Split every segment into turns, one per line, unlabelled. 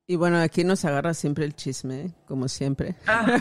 Y bueno, aquí nos agarra siempre el chisme, como siempre.
Ah,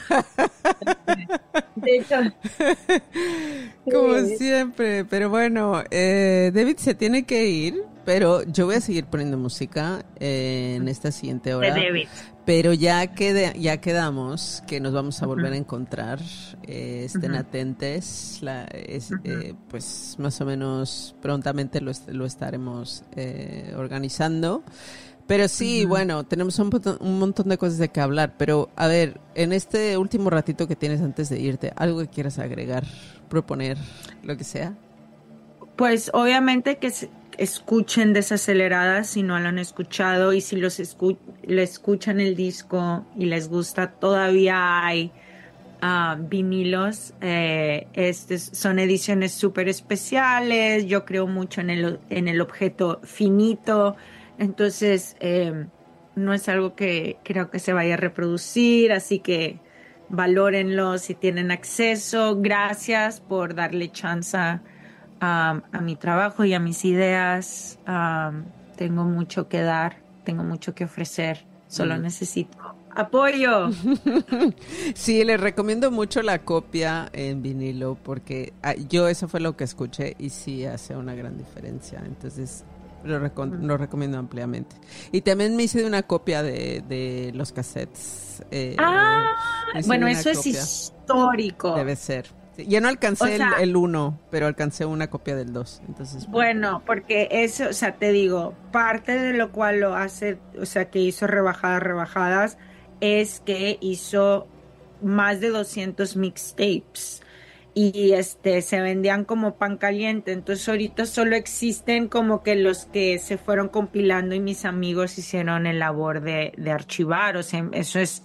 de hecho,
Como
sí,
siempre, pero bueno, David se tiene que ir, pero yo voy a seguir poniendo música en esta siguiente
de
hora,
David.
pero ya quedamos que nos vamos a volver a encontrar, estén
Ujú,
atentes,
ujú,
pues más o menos prontamente lo estaremos organizando. Pero sí,
ujú.
bueno, tenemos un montón de cosas de que hablar, pero a ver, en este último ratito que tienes antes de irte, algo que quieras agregar, proponer, lo que sea.
Pues obviamente que escuchen Desaceleradas si no lo han escuchado y si le escuchan el disco y les gusta, todavía hay vinilos. Son ediciones súper especiales. Yo creo mucho en el objeto finito. Entonces, no es algo que creo que se vaya a reproducir, así que valórenlo si tienen acceso. Gracias por darle chance a mi trabajo y a mis ideas. Tengo mucho que dar, tengo mucho que ofrecer. Solo
Mm.
necesito apoyo.
Sí, les recomiendo mucho la copia en vinilo porque yo eso fue lo que escuché y sí hace una gran diferencia. Entonces lo recomiendo ampliamente. Y también me hice de una copia de los cassettes.
Ah,
Me hice de
bueno,
una
eso es
copia.
histórico.
Debe ser. Sí, yo no
O
alcancé
sea,
el uno, pero alcancé una copia del 2. Entonces, bueno.
bueno, porque eso, o sea, te digo, parte de lo cual lo hace, o sea, que hizo rebajadas, es que hizo más de 200 mixtapes y se vendían como pan caliente. Entonces, ahorita solo existen como que los que se fueron compilando y mis amigos hicieron el labor de archivar. O sea, eso es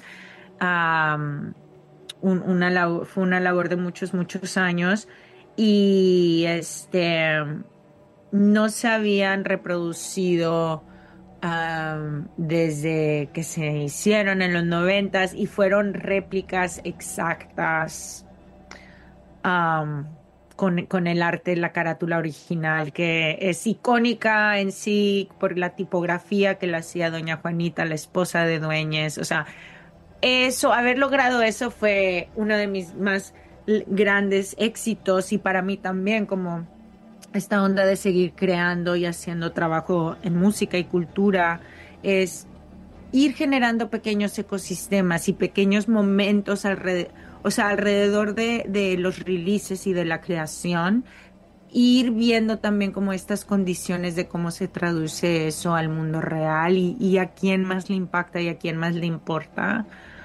fue una labor de muchos, muchos años y no se habían reproducido desde que se hicieron en los noventas y fueron réplicas exactas con el arte, la carátula original, que es icónica en sí por la tipografía que la hacía doña Juanita, la esposa de Dueñez. O sea, eso, haber logrado eso fue uno de mis más grandes éxitos y para mí también como esta onda de seguir creando y haciendo trabajo en música y cultura es ir generando pequeños ecosistemas y pequeños momentos alrededor, o sea, alrededor de los releases y de la creación, ir viendo también como estas condiciones de cómo se traduce eso al mundo real y a quién más le impacta y a quién más le importa.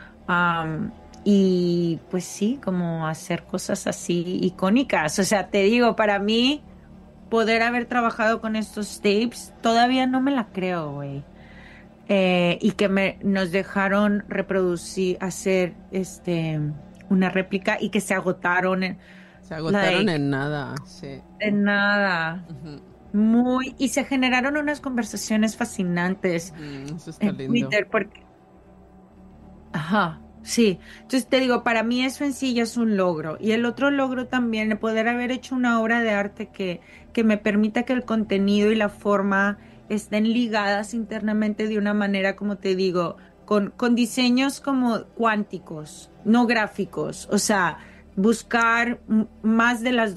Y pues sí, como hacer cosas así icónicas. O sea, te digo, para mí, poder haber trabajado con estos tapes, todavía no me la creo, güey. Y que nos dejaron reproducir, hacer una réplica y que se agotaron
Se agotaron
like,
en nada, sí.
en nada.
Ujú,
Y se generaron unas conversaciones fascinantes
ujú, eso está
en
lindo.
Twitter porque ajá, sí. Entonces te digo, para mí eso en sí ya es un logro. Y el otro logro también, el poder haber hecho una obra de arte que me permita que el contenido y la forma estén ligadas internamente de una manera, como te digo, con diseños como cuánticos, no gráficos. O sea, buscar más de las